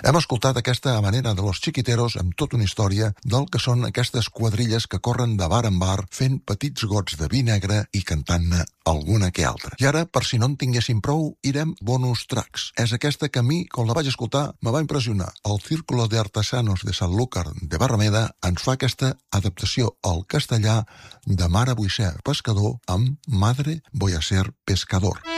Hem escoltat aquesta manera de Los Chiquiteros amb tota una història del que són aquestes quadrilles que corren de bar en bar fent petits gots de vi negre i cantant-ne alguna que altra. I ara, per si no en tinguéssim prou, irem bonus tracks. És aquesta que a mi, quan la vaig escoltar, me va impressionar. El Círculo de Artesanos de Sanlúcar de Barrameda ens fa aquesta adaptació al castellà de Mare vull ser pescador amb Madre voy a ser pescador.